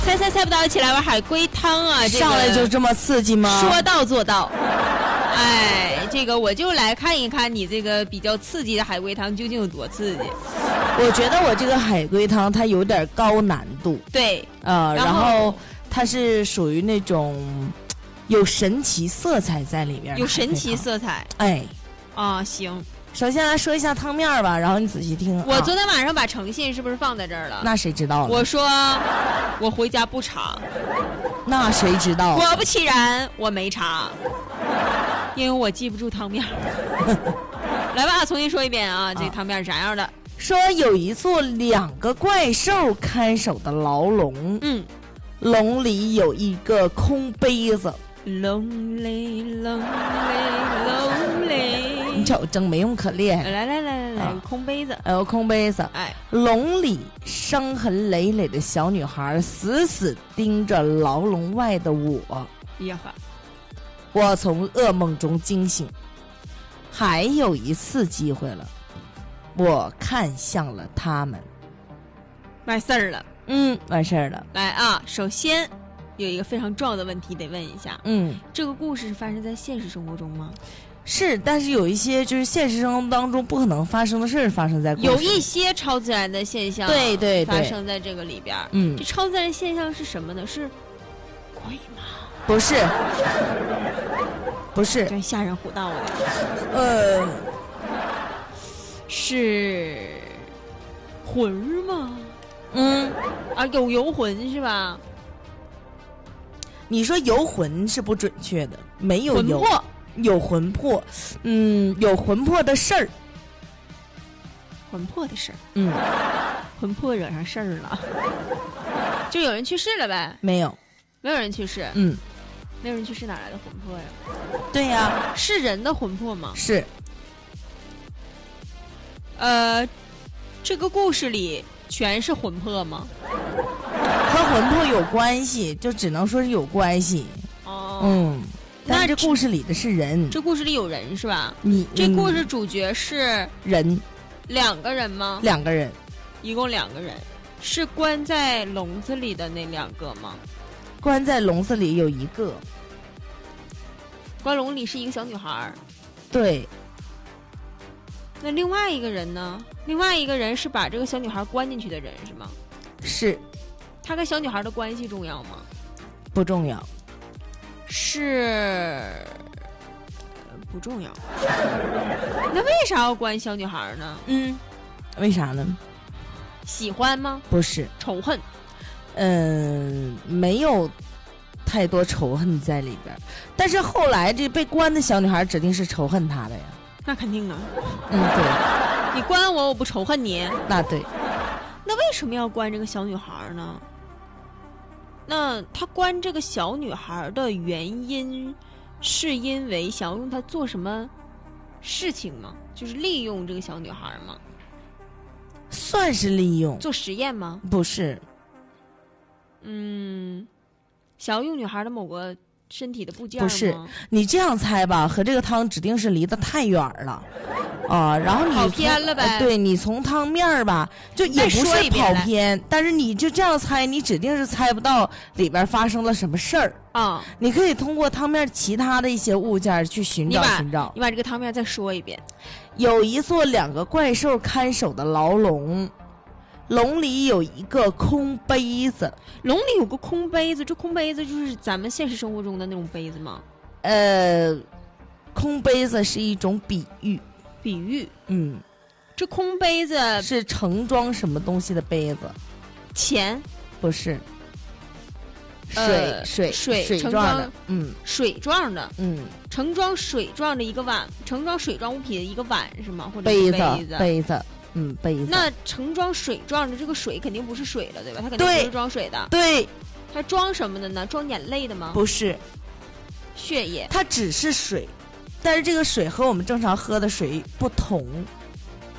猜不到，一起来玩海龟汤啊！ 上来就这么刺激吗？ 说到做到。哎，这个我就来看一看你这个比较刺激的海龟汤究竟有多刺激。 我觉得我这个海龟汤它有点高难度。 对， 然后它是属于那种有神奇色彩在里边。 有神奇色彩。 哎， 行。 首先来说一下汤面吧，然后你仔细听。 我昨天晚上把诚信是不是放在这儿了？ 那谁知道了？ 我说我回家不查。 那谁知道？ 果不其然，我没查，因为我记不住汤面。来吧，重新说一遍啊，这汤面是啥样的？ 说有一座2个怪兽看守的牢笼，笼里有一个空杯子。 lonely。 你瞅，真没用可练。 来，空杯子。 空杯子。哎，笼里伤痕累累的小女孩死死盯着牢笼外的我。 呀哈！ 我从噩梦中惊醒，还有一次机会了。我看向了他们。 完事儿了。 完事儿了。 来啊，首先有一个非常重要的问题得问一下。这个故事是发生在现实生活中吗？ 是，但是有一些就是现实生活当中不可能发生的事儿发生在故事。 有一些超自然的现象， 对， 发生在这个里边。这超自然现象是什么呢？是鬼吗？ 不是，不是， 真吓人唬道的。是魂吗？有游魂是吧？ 你说游魂是不准确的，没有游。 魂魄。 有魂魄，有魂魄的事儿。 魂魄的事儿。魂魄惹上事儿了。就有人去世了呗？ 没有人去世。没有人去世，哪来的魂魄呀？ 对呀。 是人的魂魄吗？ 是。 这个故事里全是魂魄吗？ 和魂魄有关系，就只能说是有关系。但这故事里的是人。 这故事里有人是吧？ 这故事主角是人。 2个人吗 ？2个人， 一共2个人。是关在笼子里的那2个吗？ 关在笼子里有一个。 关笼里是一个小女孩。 对。 那另外一个人呢？另外一个人是把这个小女孩关进去的人是吗？ 是。 他跟小女孩的关系重要吗？ 不重要。 是不重要。那为啥要关小女孩呢？ 为啥呢？ 喜欢吗？ 不是。 仇恨。 没有太多仇恨在里边，但是后来这被关的小女孩指定是仇恨他的呀。 那肯定啊。 对。 你关我不仇恨你。 那对。 那为什么要关这个小女孩呢？那他关这个小女孩的原因是因为想要用她做什么事情吗？就是利用这个小女孩吗？ 算是利用。 做实验吗？ 不是。 想要用女孩的某个身体的部件吗？ 不是。你这样猜吧，和这个汤指定是离得太远了。然后你跑偏了呗。 对，你从汤面吧，就也不是跑偏，但是你就这样猜，你指定是猜不到里边发生了什么事儿。你可以通过汤面其他的一些物件去寻找。 你把这个汤面再说一遍。 有一座2个怪兽看守的牢笼，笼里有一个空杯子。 笼里有个空杯子，这空杯子就是咱们现实生活中的那种杯子吗？ 空杯子是一种比喻。 这空杯子是盛装什么东西的杯子？ 钱？ 不是。水状的。 水状的。盛装水状的一个碗，盛装水状物品的一个碗是吗？或者杯子。 杯子。 那盛装水状的这个水肯定不是水了，对吧？它肯定不是装水的。 对。 它装什么的呢？装眼泪的吗？ 不是。 血液。 它只是水。但是这个水和我们正常喝的水不同。